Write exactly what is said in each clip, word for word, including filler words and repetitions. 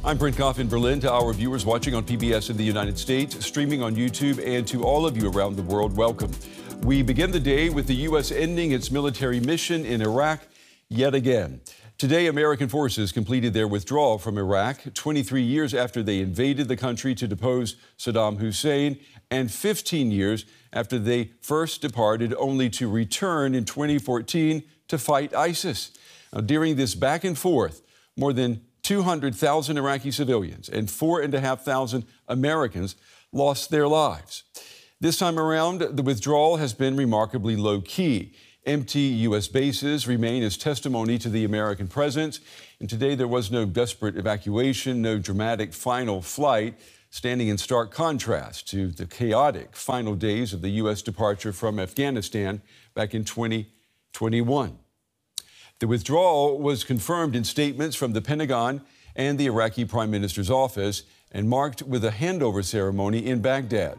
I'm Brent Goff in Berlin. To our viewers watching on P B S in the United States, streaming on YouTube, and to all of you around the world, welcome. We begin the day with the U S ending its military mission in Iraq yet again. Today, American forces completed their withdrawal from Iraq, twenty-three years after they invaded the country to depose Saddam Hussein, and fifteen years after they first departed, only to return in twenty fourteen to fight ISIS. Now, during this back and forth, more than two hundred thousand Iraqi civilians and four thousand five hundred Americans lost their lives. This time around, the withdrawal has been remarkably low-key. Empty U S bases remain as testimony to the American presence. And today there was no desperate evacuation, no dramatic final flight, standing in stark contrast to the chaotic final days of the U S departure from Afghanistan back in twenty twenty-one. The withdrawal was confirmed in statements from the Pentagon and the Iraqi Prime Minister's office and marked with a handover ceremony in Baghdad.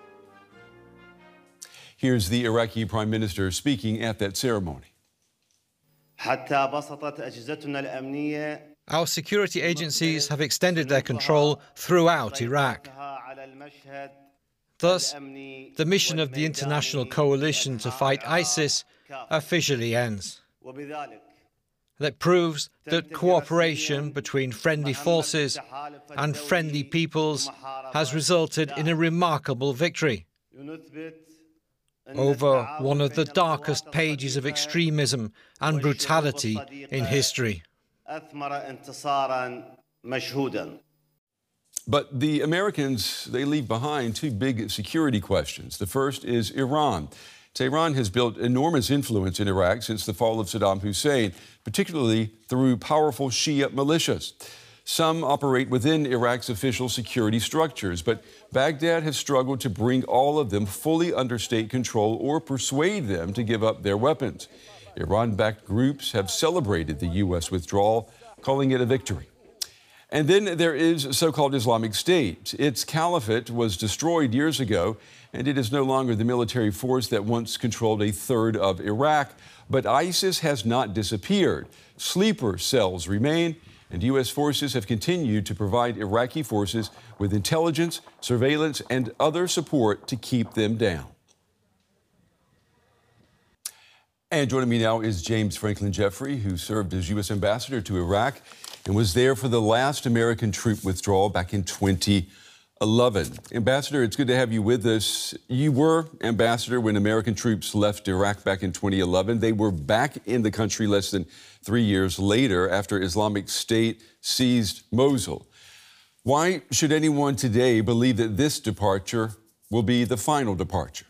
Here's the Iraqi Prime Minister speaking at that ceremony. Our security agencies have extended their control throughout Iraq. Thus, the mission of the international coalition to fight ISIS officially ends. That proves that cooperation between friendly forces and friendly peoples has resulted in a remarkable victory over one of the darkest pages of extremism and brutality in history. But the Americans, they leave behind two big security questions. The first is Iran. Tehran has built enormous influence in Iraq since the fall of Saddam Hussein, particularly through powerful Shia militias. Some operate within Iraq's official security structures, but Baghdad has struggled to bring all of them fully under state control or persuade them to give up their weapons. Iran-backed groups have celebrated the U S withdrawal, calling it a victory. And then there is so-called Islamic State. Its caliphate was destroyed years ago, and it is no longer the military force that once controlled a third of Iraq. But ISIS has not disappeared. Sleeper cells remain, and U S forces have continued to provide Iraqi forces with intelligence, surveillance, and other support to keep them down. And joining me now is James Franklin Jeffrey, who served as U S ambassador to Iraq and was there for the last American troop withdrawal back in twenty eleven. Ambassador, it's good to have you with us. You were ambassador when American troops left Iraq back in twenty eleven. They were back in the country less than three years later after Islamic State seized Mosul. Why should anyone today believe that this departure will be the final departure?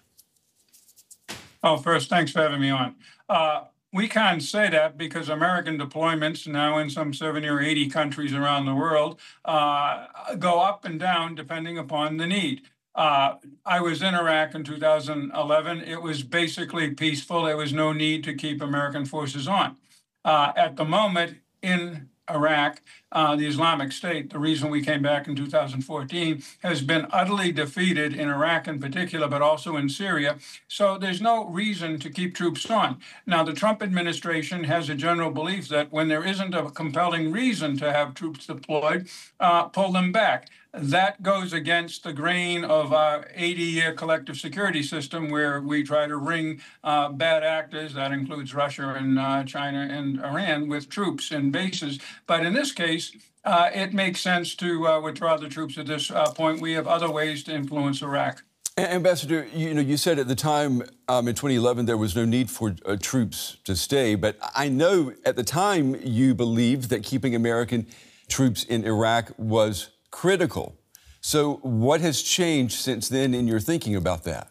Oh, first, thanks for having me on. Uh, we can't say that because American deployments now in some seventy or eighty countries around the world uh, go up and down depending upon the need. Uh, I was in Iraq in two thousand eleven. It was basically peaceful. There was no need to keep American forces on. Uh, at the moment in Iraq, uh, the Islamic State, the reason we came back in two thousand fourteen, has been utterly defeated in Iraq in particular, but also in Syria. So there's no reason to keep troops on. Now, the Trump administration has a general belief that when there isn't a compelling reason to have troops deployed, uh, pull them back. That goes against the grain of our eighty-year collective security system where we try to ring uh, bad actors, that includes Russia and uh, China and Iran, with troops and bases. But in this case, uh, it makes sense to uh, withdraw the troops at this uh, point. We have other ways to influence Iraq. Ambassador, you know, you said at the time um, in twenty eleven there was no need for uh, troops to stay, but I know at the time you believed that keeping American troops in Iraq was critical. So what has changed since then in your thinking about that?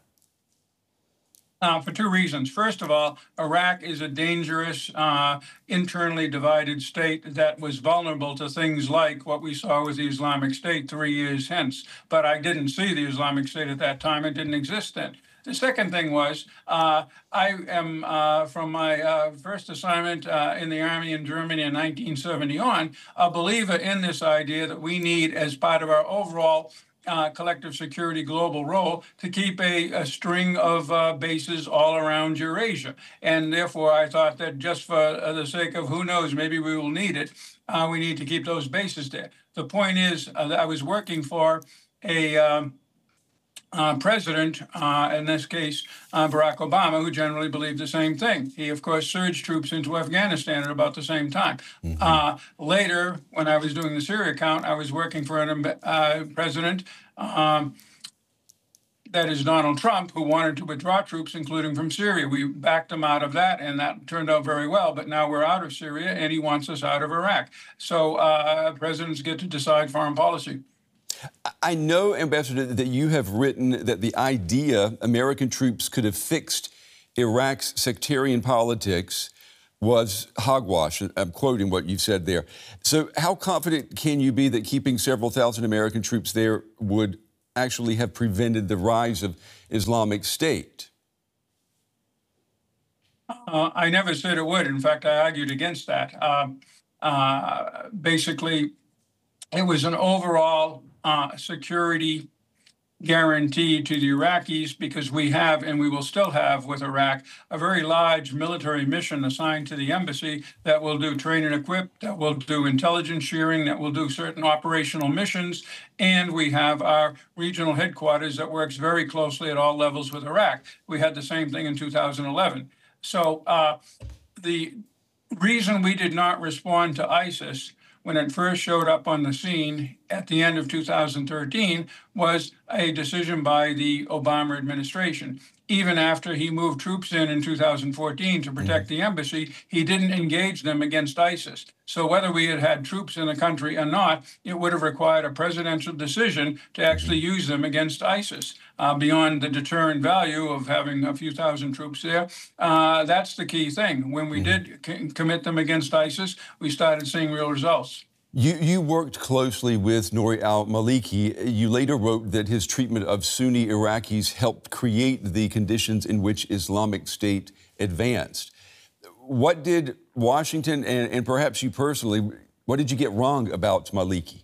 Uh, for two reasons. First of all, Iraq is a dangerous, uh, internally divided state that was vulnerable to things like what we saw with the Islamic State three years hence. But I didn't see the Islamic State at that time. It didn't exist then. The second thing was, uh, I am, uh, from my uh, first assignment uh, in the Army in Germany in nineteen seventy on, a believer in this idea that we need, as part of our overall uh, collective security global role to keep a, a string of uh, bases all around Eurasia. And therefore, I thought that just for uh, the sake of who knows, maybe we will need it, uh, we need to keep those bases there. The point is uh, that I was working for a um, Uh, president, uh, in this case, uh, Barack Obama, who generally believed the same thing. He, of course, surged troops into Afghanistan at about the same time. Mm-hmm. Uh, later, when I was doing the Syria count, I was working for an uh, president, um, that is Donald Trump, who wanted to withdraw troops, including from Syria. We backed him out of that, and that turned out very well. But now we're out of Syria, and he wants us out of Iraq. So uh, presidents get to decide foreign policy. I know, Ambassador, that you have written that the idea American troops could have fixed Iraq's sectarian politics was hogwash. I'm quoting what you said there. So how confident can you be that keeping several thousand American troops there would actually have prevented the rise of Islamic State? Uh, I never said it would. In fact, I argued against that. Uh, uh, basically, it was an overall Uh, security guarantee to the Iraqis, because we have, and we will still have with Iraq, a very large military mission assigned to the embassy that will do train and equip, that will do intelligence sharing, that will do certain operational missions. And we have our regional headquarters that works very closely at all levels with Iraq. We had the same thing in two thousand eleven. So uh, the reason we did not respond to ISIS when it first showed up on the scene at the end of two thousand thirteen was a decision by the Obama administration. Even after he moved troops in in two thousand fourteen to protect the embassy, he didn't engage them against ISIS. So whether we had had troops in the country or not, it would have required a presidential decision to actually use them against ISIS. Uh, beyond the deterrent value of having a few thousand troops there, uh, that's the key thing. When we did c- commit them against ISIS, we started seeing real results. You, you worked closely with Nouri al-Maliki. You later wrote that his treatment of Sunni Iraqis helped create the conditions in which Islamic State advanced. What did Washington, and, and perhaps you personally, what did you get wrong about Maliki?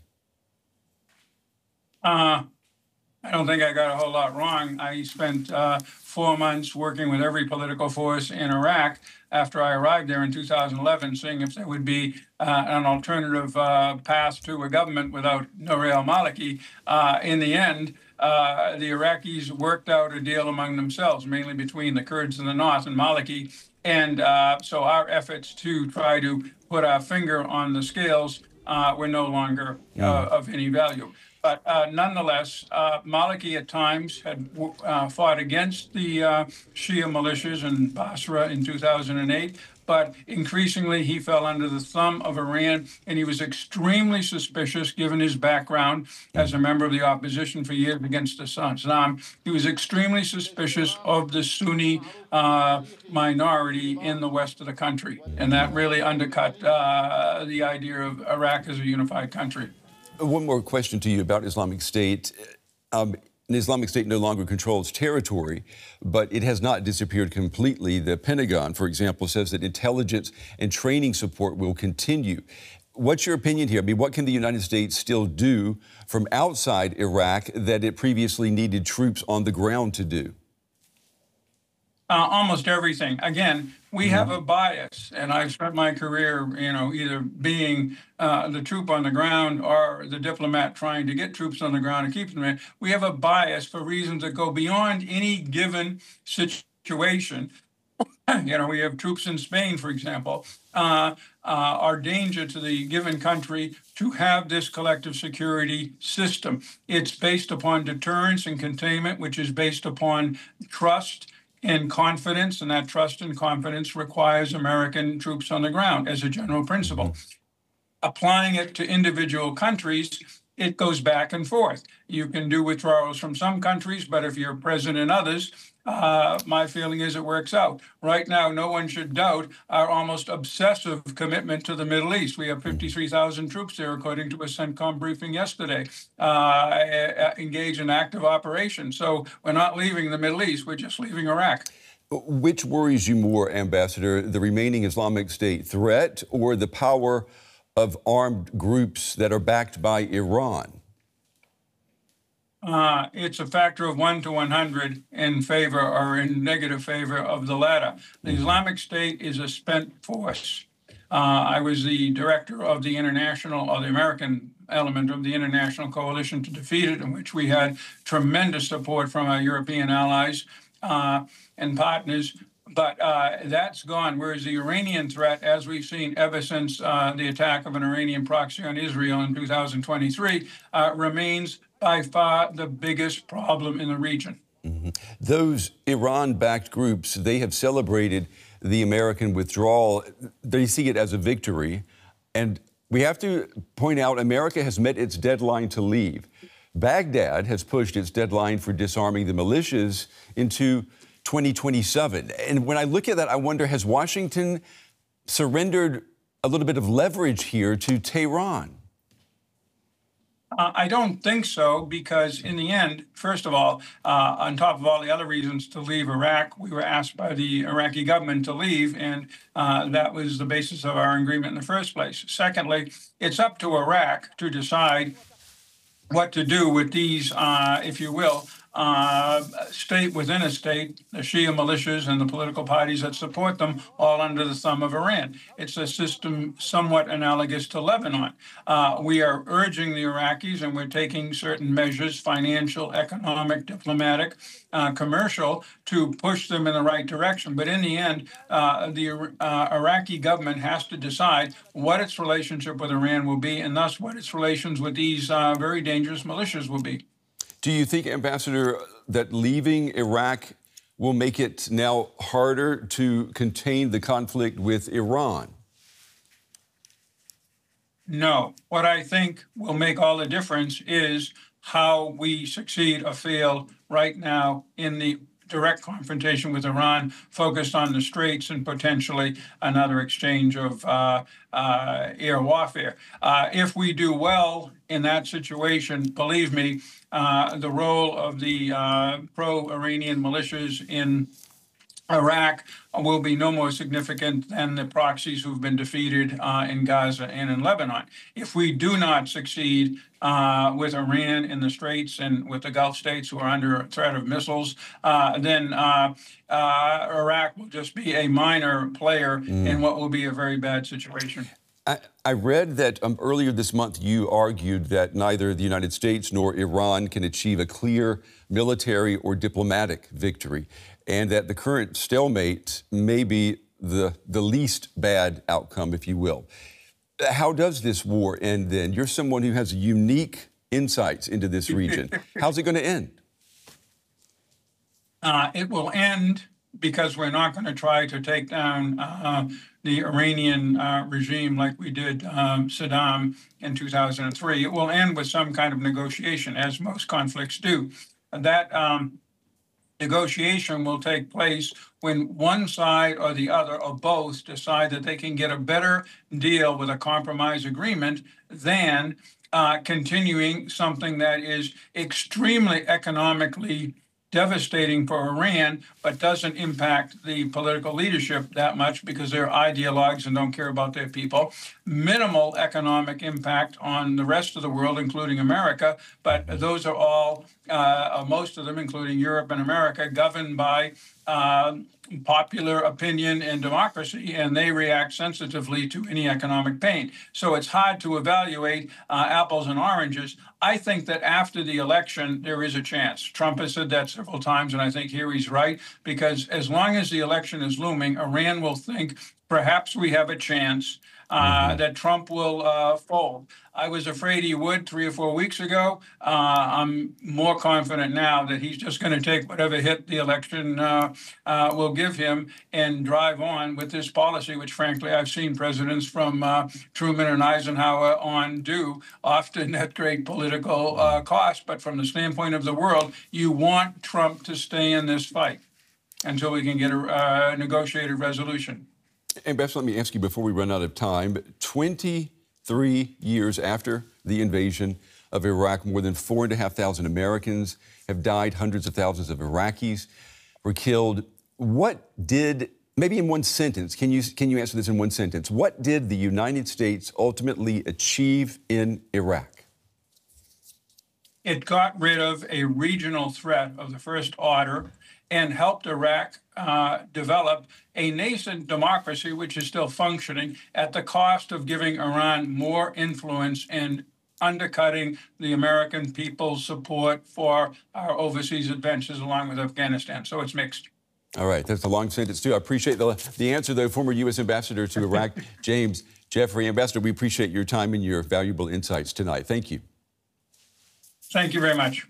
Uh, I don't think I got a whole lot wrong. I spent uh, four months working with every political force in Iraq after I arrived there in two thousand eleven, seeing if there would be uh, an alternative uh, path to a government without Nouri al-Maliki. Uh, in the end, uh, the Iraqis worked out a deal among themselves, mainly between the Kurds in the north and Maliki. And uh, so our efforts to try to put our finger on the scales uh, were no longer uh, of any value. But uh, nonetheless, uh, Maliki at times had uh, fought against the uh, Shia militias in Basra in two thousand eight, but increasingly he fell under the thumb of Iran, and he was extremely suspicious given his background as a member of the opposition for years against Saddam. He was extremely suspicious of the Sunni uh, minority in the west of the country, and that really undercut uh, the idea of Iraq as a unified country. One more question to you about Islamic State. Um, Islamic State no longer controls territory, but it has not disappeared completely. The Pentagon, for example, says that intelligence and training support will continue. What's your opinion here? I mean, what can the United States still do from outside Iraq that it previously needed troops on the ground to do? Uh, almost everything. Again, we have a bias, and I've spent my career, you know, either being uh, the troop on the ground or the diplomat trying to get troops on the ground and keep them there. We have a bias for reasons that go beyond any given situation. You know, we have troops in Spain, for example, uh, uh, are danger to the given country to have this collective security system. It's based upon deterrence and containment, which is based upon trust and confidence, and that trust and confidence requires American troops on the ground as a general principle. Applying it to individual countries, it goes back and forth. You can do withdrawals from some countries, but if you're present in others, uh, my feeling is it works out. Right now, no one should doubt our almost obsessive commitment to the Middle East. We have fifty-three thousand troops there, according to a CENTCOM briefing yesterday, uh, engaged in active operations. So we're not leaving the Middle East, we're just leaving Iraq. Which worries you more, Ambassador, the remaining Islamic State threat or the power of armed groups that are backed by Iran? Uh, it's a factor of one to one hundred in favor or in negative favor of the latter. The Islamic State is a spent force. Uh, I was the director of the international, or the American element of the international coalition to defeat it, in which we had tremendous support from our European allies uh, and partners. But uh, that's gone, whereas the Iranian threat, as we've seen ever since uh, the attack of an Iranian proxy on Israel in two thousand twenty-three, uh, remains by far the biggest problem in the region. Mm-hmm. Those Iran-backed groups, they have celebrated the American withdrawal. They see it as a victory. And we have to point out, America has met its deadline to leave. Baghdad has pushed its deadline for disarming the militias into twenty twenty-seven. And when I look at that, I wonder, has Washington surrendered a little bit of leverage here to Tehran? Uh, I don't think so, because in the end, first of all, uh, on top of all the other reasons to leave Iraq, we were asked by the Iraqi government to leave, and uh, that was the basis of our agreement in the first place. Secondly, it's up to Iraq to decide what to do with these, uh, if you will, uh, state within a state, the Shia militias and the political parties that support them, all under the thumb of Iran. It's a system somewhat analogous to Lebanon. Uh, we are urging the Iraqis, and we're taking certain measures, financial, economic, diplomatic, uh, commercial, to push them in the right direction. But in the end, uh, the uh, Iraqi government has to decide what its relationship with Iran will be, and thus what its relations with these uh, very dangerous militias will be. Do you think, Ambassador, that leaving Iraq will make it now harder to contain the conflict with Iran? No. What I think will make all the difference is how we succeed or fail right now in the direct confrontation with Iran, focused on the Straits and potentially another exchange of uh, uh, air warfare. Uh, if we do well in that situation, believe me, uh, the role of the uh, pro-Iranian militias in Iraq will be no more significant than the proxies who've been defeated uh, in Gaza and in Lebanon. If we do not succeed uh, with Iran in the Straits and with the Gulf states who are under threat of missiles, uh, then uh, uh, Iraq will just be a minor player mm. in what will be a very bad situation. I, I read that um, earlier this month you argued that neither the United States nor Iran can achieve a clear military or diplomatic victory, and that the current stalemate may be the, the least bad outcome, if you will. How does this war end then? You're someone who has unique insights into this region. How's it going to end? Uh, it will end because we're not going to try to take down uh, the Iranian uh, regime like we did um, Saddam in two thousand three. It will end with some kind of negotiation, as most conflicts do. That um, negotiation will take place when one side or the other or both decide that they can get a better deal with a compromise agreement than uh, continuing something that is extremely economically devastating for Iran, but doesn't impact the political leadership that much because they're ideologues and don't care about their people. Minimal economic impact on the rest of the world, including America, but those are all, uh, most of them, including Europe and America, governed by uh, popular opinion and democracy, and they react sensitively to any economic pain. So it's hard to evaluate uh, apples and oranges. I think that after the election, there is a chance. Trump has said that several times, and I think here he's right, because as long as the election is looming, Iran will think perhaps we have a chance uh, mm-hmm. that Trump will uh, fold. I was afraid he would three or four weeks ago. Uh, I'm more confident now that he's just going to take whatever hit the election uh, uh, will give him and drive on with this policy, which frankly I've seen presidents from uh, Truman and Eisenhower on do, often at great political uh, cost. But from the standpoint of the world, you want Trump to stay in this fight until we can get a uh, negotiated resolution. Ambassador, let me ask you before we run out of time, twenty-three years after the invasion of Iraq, more than four and a half thousand Americans have died, hundreds of thousands of Iraqis were killed. What did, maybe in one sentence, can you, can you answer this in one sentence, what did the United States ultimately achieve in Iraq? It got rid of a regional threat of the first order and helped Iraq uh, develop a nascent democracy, which is still functioning, at the cost of giving Iran more influence and undercutting the American people's support for our overseas adventures along with Afghanistan. So it's mixed. All right, that's a long sentence, too. I appreciate the, the answer, though. Former U S Ambassador to Iraq, James Jeffrey. Ambassador, we appreciate your time and your valuable insights tonight. Thank you. Thank you very much.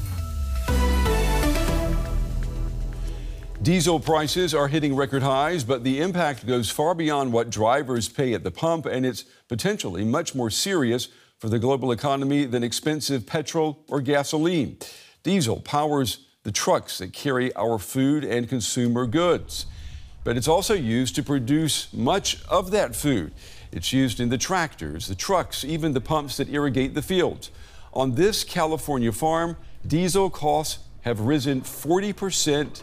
Diesel prices are hitting record highs, but the impact goes far beyond what drivers pay at the pump, and it's potentially much more serious for the global economy than expensive petrol or gasoline. Diesel powers the trucks that carry our food and consumer goods, but it's also used to produce much of that food. It's used in the tractors, the trucks, even the pumps that irrigate the fields. On this California farm, diesel costs have risen forty percent